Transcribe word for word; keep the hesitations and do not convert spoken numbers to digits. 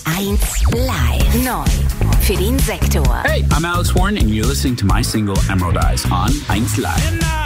eins Live. Neu für den Sektor. Hey, I'm Alex Warren and you're listening to my single Emerald Eyes on eins Live.